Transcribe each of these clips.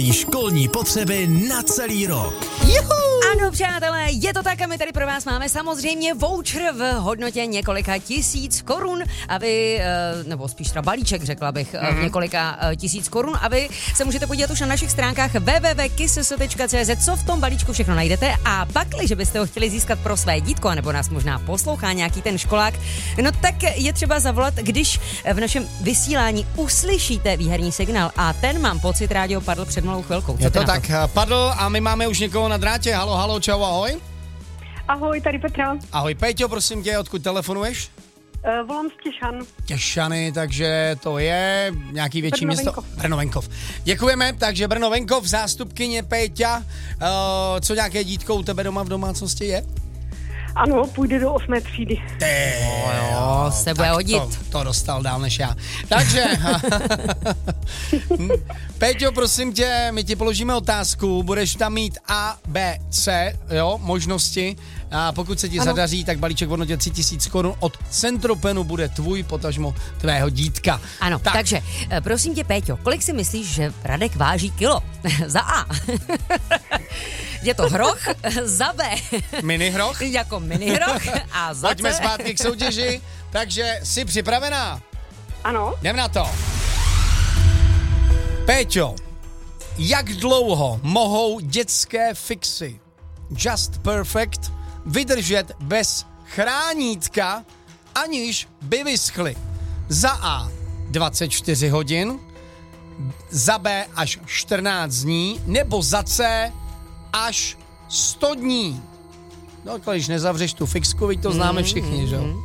Školní potřeby na celý rok. Juhu! Ano, přátelé, je to tak a my tady pro vás máme samozřejmě voucher v hodnotě několika tisíc korun a vy, nebo spíš teda balíček, řekla bych, v několika tisíc korun a vy se můžete podívat už na našich stránkách www.kiss.cz, co v tom balíčku všechno najdete a pakliže byste ho chtěli získat pro své dítko, nebo nás možná poslouchá nějaký ten školák, no tak je třeba zavolat, když v našem vysílání uslyšíte výherní signál a ten, mám pocit, rádio padl před malou chvilkou. Je to tak, padl a my máme už někoho na drátě. Halo, čau, ahoj. Ahoj, tady Petra. Ahoj, Péťo, prosím tě, odkud telefonuješ? Volám z Těšan. Těšany, takže to je nějaký větší Brno-Venkov. město? Brno-Venkov. Děkujeme, takže Brno-Venkov, zástupkyně Péťa. Co nějaké dítko u tebe doma v domácnosti je? Ano, půjde do 8. třídy. Jo, se bude hodit. To dostal dál než já. Takže, Péťo, prosím tě, my ti položíme otázku, budeš tam mít A, B, C, jo, možnosti. A pokud se ti zadaří, tak balíček v hodnotě 3000 korun od Centropenu bude tvůj, potažmo tvého dítka. Ano, takže prosím tě, Péťo, kolik si myslíš, že Radek váží kilo? Za A. Je to hroch, za B. Minihroch? Jako minihroch a za Pojďme C. zpátky k soutěži, takže jsi připravená? Ano. Jdem na to. Péťo, jak dlouho mohou dětské fixy Just Perfect vydržet bez chránítka, aniž by vyschly? Za A 24 hodin, za B až 14 dní, nebo za C až 100 dní. No, když nezavřeš tu fixku, víš, to známe všichni, že jo?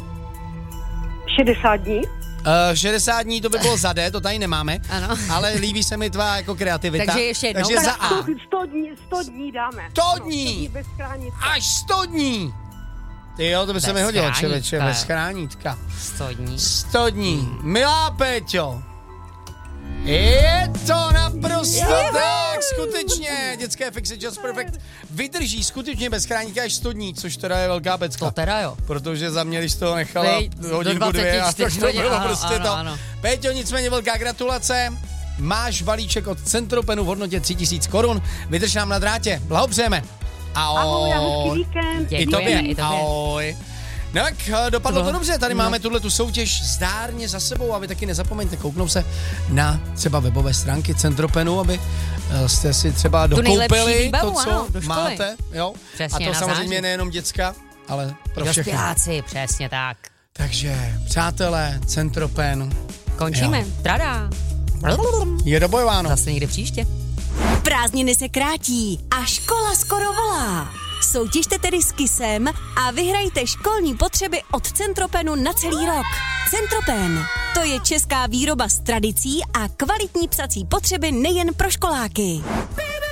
60 dní. 60 dní to by bylo za D, to tady nemáme, Ano. ale líbí se mi tvá jako kreativita. Takže ještě jednou. Takže za A. 100 dní dáme. 100 dní! Bez chránitka. Až 100 dní! Ty jo, to by se Bez mi hodilo, chránítka. člověče, bez chránítka. 100 dní. 100 dní. Milá Péťo, je to naprosto tak, skutečně. Dětské fixy Just Perfect vydrží skutečně bez chránítka až 100 dní, což teda je velká pecka. To teda jo. Protože za mě, když toho nechala Do hodinku 2 a tak 24 to bylo ano, prostě ano, to. ano. Péťo, nicméně velká gratulace. Máš balíček od Centropenu v hodnotě 3000 korun. Vydrž nám na drátě. Blahopřejeme. Ahoj, a hezký víkend. I tobě. Ahoj. No tak dopadlo to dobře, tady máme tuhletu soutěž zdárně za sebou a vy taky nezapomeňte kouknout se na třeba webové stránky Centropenu, aby jste si třeba dokoupili výbavu, to, co ano, do školy. máte. Jo? Přesně, a to na samozřejmě září. nejenom děcka, ale pro všechny. Dospěláci, přesně tak. Takže, přátelé, Centropen. Končíme. Jo. Tada. Je dobojováno. Zase někdy příště. Prázdniny se krátí a škola skoro volá. Soutěžte tedy s Kissem a vyhrajte školní potřeby od Centropenu na celý rok. Centropen, to je česká výroba s tradicí a kvalitní psací potřeby nejen pro školáky.